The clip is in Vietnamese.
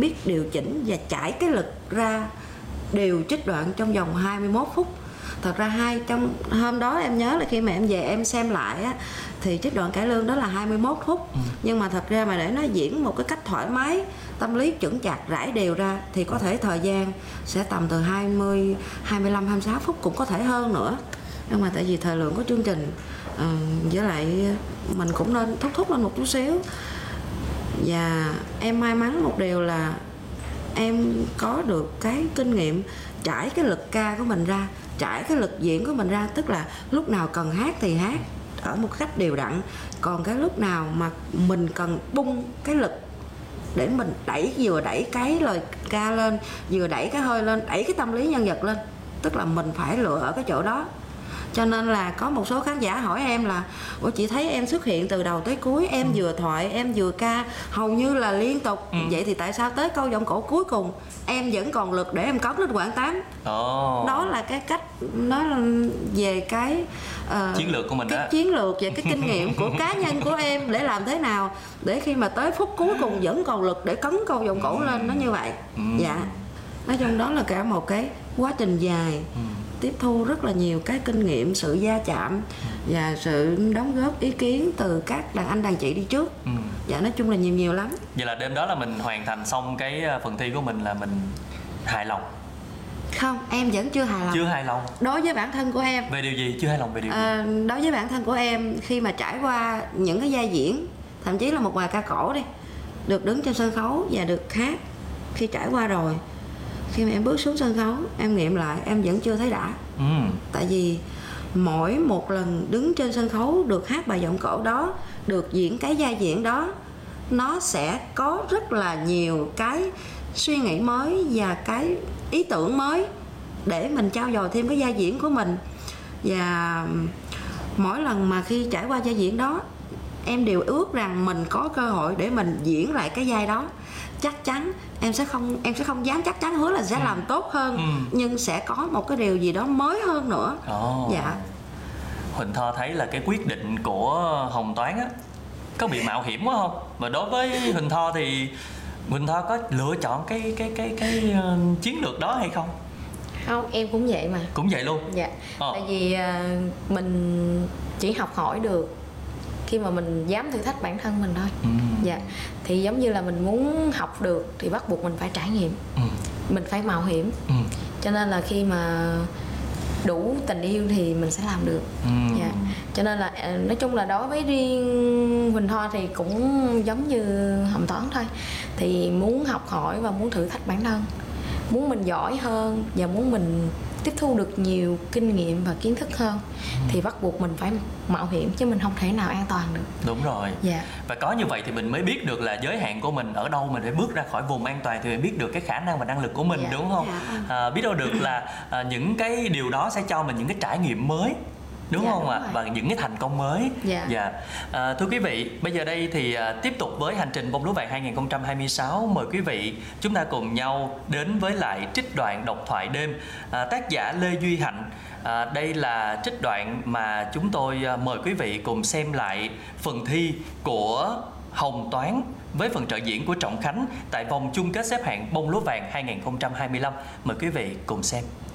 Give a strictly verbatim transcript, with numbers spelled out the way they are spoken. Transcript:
biết điều chỉnh và chảy cái lực ra đều trích đoạn trong vòng hai mươi mốt phút. Thật ra hai trong hôm đó em nhớ là khi mà em về em xem lại á, thì trích đoạn cải lương đó là hai mươi mốt phút. ừ. Nhưng mà thật ra mà để nó diễn một cái cách thoải mái, tâm lý chững chạc, rải đều ra thì có thể thời gian sẽ tầm từ hai mươi, hai mươi lăm, hai mươi sáu phút, cũng có thể hơn nữa. Nhưng mà tại vì thời lượng của chương trình, uh, với lại mình cũng nên thúc thúc lên một chút xíu. Và em may mắn một điều là em có được cái kinh nghiệm trải cái lực ca của mình ra, trải cái lực diễn của mình ra, tức là lúc nào cần hát thì hát ở một cách đều đặn, còn cái lúc nào mà mình cần bung cái lực để mình đẩy, vừa đẩy cái lời ca lên, vừa đẩy cái hơi lên, đẩy cái tâm lý nhân vật lên, tức là mình phải lựa ở cái chỗ đó. Cho nên là có một số khán giả hỏi em là ủa chị thấy em xuất hiện từ đầu tới cuối, em ừ. vừa thoại, em vừa ca, hầu như là liên tục. ừ. Vậy thì tại sao tới câu giọng cổ cuối cùng em vẫn còn lực để em cất lên quãng tám? oh. Đó là cái cách nói về cái uh, chiến lược của mình, cái đó chiến lược và cái kinh nghiệm của cá nhân của em để làm thế nào để khi mà tới phút cuối cùng vẫn còn lực để cấn câu giọng cổ lên, nó như vậy. ừ. Dạ, nói chung đó là cả một cái quá trình dài, ừ. tiếp thu rất là nhiều cái kinh nghiệm, sự va chạm và sự đóng góp ý kiến từ các đàn anh đàn chị đi trước. ừ. Dạ, nói chung là nhiều nhiều lắm. Vậy là đêm đó là mình hoàn thành xong cái phần thi của mình là mình hài lòng? Không, em vẫn chưa hài lòng. Chưa hài lòng đối với bản thân của em. Về điều gì? Chưa hài lòng về điều gì? À, đối với bản thân của em, khi mà trải qua những cái vai diễn, thậm chí là một bài ca cổ đi, được đứng trên sân khấu và được hát, khi trải qua rồi, khi mà em bước xuống sân khấu, em nghiệm lại em vẫn chưa thấy đã. ừ. Tại vì mỗi một lần đứng trên sân khấu được hát bài giọng cổ đó, được diễn cái vai diễn đó, nó sẽ có rất là nhiều cái suy nghĩ mới và cái ý tưởng mới để mình trau dồi thêm cái vai diễn của mình. Và mỗi lần mà khi trải qua vai diễn đó, em đều ước rằng mình có cơ hội để mình diễn lại cái vai đó. Chắc chắn em sẽ không em sẽ không dám chắc chắn hứa là sẽ ừ. làm tốt hơn, ừ. nhưng sẽ có một cái điều gì đó mới hơn nữa. oh. Dạ. Huỳnh Tho thấy là cái quyết định của Hồng Toán á có bị mạo hiểm quá không? Mà đối với Huỳnh Tho thì Huỳnh Tho có lựa chọn cái cái cái cái uh, chiến lược đó hay không? Không, em cũng vậy mà. Cũng vậy luôn? Dạ. ờ. Tại vì uh, mình chỉ học hỏi được khi mà mình dám thử thách bản thân mình thôi. ừ. Dạ. Thì giống như là mình muốn học được thì bắt buộc mình phải trải nghiệm. ừ. Mình phải mạo hiểm. ừ. Cho nên là khi mà đủ tình yêu thì mình sẽ làm được. ừ. Dạ. Cho nên là nói chung là đối với riêng Huỳnh Tho thì cũng giống như Hồng Toán thôi, thì muốn học hỏi và muốn thử thách bản thân, muốn mình giỏi hơn và muốn mình tiếp thu được nhiều kinh nghiệm và kiến thức hơn, ừ. thì bắt buộc mình phải mạo hiểm, chứ mình không thể nào an toàn được. Đúng rồi. Dạ. Và có như vậy thì mình mới biết được là giới hạn của mình ở đâu, mình phải bước ra khỏi vùng an toàn thì mình biết được cái khả năng và năng lực của mình. dạ. Đúng không? dạ. à, biết đâu được là à, những cái điều đó sẽ cho mình những cái trải nghiệm mới, đúng dạ, không ạ? À? Và những cái thành công mới. Dạ. dạ. À, thưa quý vị, bây giờ đây thì à, tiếp tục với hành trình Bông Lúa Vàng hai không hai sáu. Mời quý vị chúng ta cùng nhau đến với lại trích đoạn độc thoại đêm, à, tác giả Lê Duy Hạnh. À, đây là trích đoạn mà chúng tôi à, mời quý vị cùng xem lại phần thi của Hồng Toán với phần trợ diễn của Trọng Khánh tại vòng chung kết xếp hạng Bông Lúa Vàng hai không hai lăm. Mời quý vị cùng xem.